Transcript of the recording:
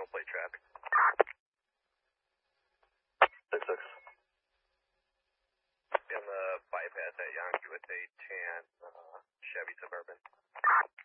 no plate traffic. 6-6. On the bypass at Yonke with a tan Chevy Suburban.